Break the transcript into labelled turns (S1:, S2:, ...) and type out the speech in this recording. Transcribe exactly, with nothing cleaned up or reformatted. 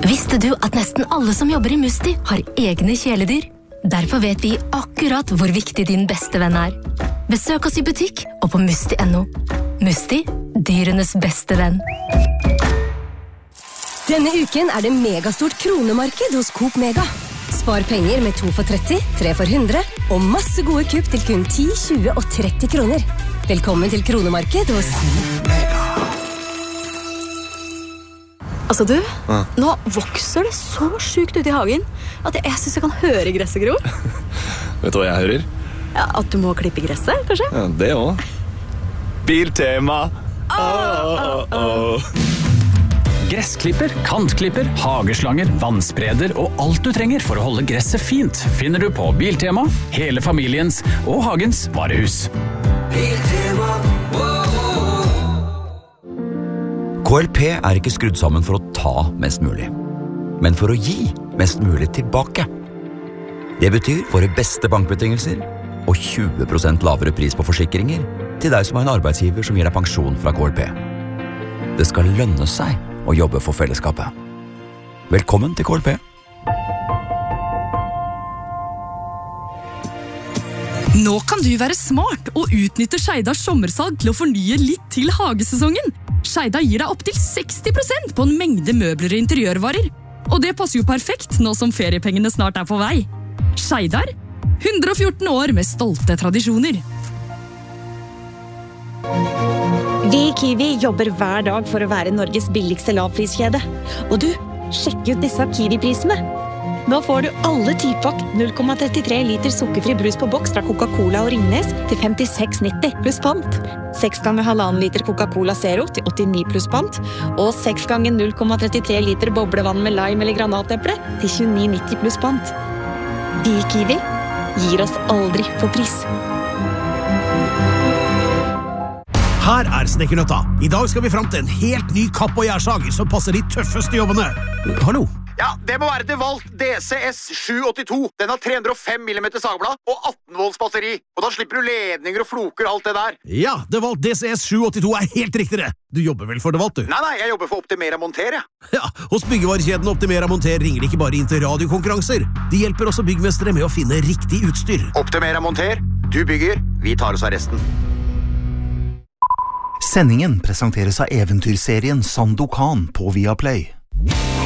S1: Visste du at nesten alle som jobber i Musti har egne kjæledyr? Derfor vet vi akkurat hvor viktig din beste venn er. Besøk oss i butikk og på musti punktum no. Musti, dyrenes beste venn.
S2: Denne uken er det megastort kronemarked hos Coop Mega. Spar penger med to for tretti, tre for hundre og masse gode kupp til kun ti, tjue og tretti kroner. Velkommen til kronemarked hos Coop Mega.
S3: Altså du, ja. Nå vokser det så sykt ut i hagen at jeg synes jeg kan høre gresset gro.
S4: Vet du hva jeg hører?
S3: Ja, at du må klippe gresset, kanskje?
S4: Ja, det også. Biltema! Åh, åh, åh.
S5: Gressklipper, kantklipper, hageslanger, vannspreder og alt du trenger for å holde gresset fint finner du på Biltema, hele familiens og hagens varehus. Biltema,
S6: K L P er ikke skrudd sammen for å ta mest mulig, men for å gi mest mulig tilbake. Det betyr våre beste bankbetingelser og tjue prosent lavere pris på forsikringer til deg som er en arbeidsgiver som gir deg pensjon fra K L P. Det skal lønne seg å jobbe for fellesskapet. Velkommen til K L P.
S7: Nå kan du være smart og utnytte Skeidas sommersalg til å fornye litt til hagesesongen. Skeida gir deg opp til seksti prosent på en mengde møbler og interiørvarer. Og det passer jo perfekt nå som feriepengene snart er på vei. Skeidar, hundre og fjorten år med stolte tradisjoner.
S8: Vi i Kiwi jobber hver dag for å være Norges billigste lavpriskjede. Og du, sjekk ut disse Kiwi-prisene. Nå får du alle tipakk null komma trettitre liter sukkerfri brus på boks fra Coca-Cola og Ringnes til femtiseks nitti pluss pant. seks ganger halvannen liter Coca-Cola Zero til åttini pluss pant. Og seks ganger null komma trettitre liter boblevann med lime eller granateple til tjueni nitti pluss pant. Vi i Kiwi gir oss aldri for pris.
S9: Her er Snekkernøtta. I dag skal vi frem til en helt ny kapp- og gjærsager som passer de tøffeste jobbene. Hallo?
S10: Ja, det må være DeWalt D C S sju åttito. Den har tre hundre og fem millimeter sagblad og atten volts batteri. Og da slipper du ledninger og floker og alt det der.
S9: Ja, DeWalt D C S sju åttito er helt riktig det. Du jobber vel for DeWalt, du?
S10: Nei, nei, jeg jobber for Optimera Monter, ja.
S9: Ja, hos byggevarekjeden Optimera Monter ringer de ikke bare inn til radiokonkurranser. De hjelper også byggmestere med å finne riktig utstyr.
S10: Optimera Monter, du bygger, vi tar oss av resten.
S11: Sendingen presenteres av eventyrserien Sandokan på Viaplay.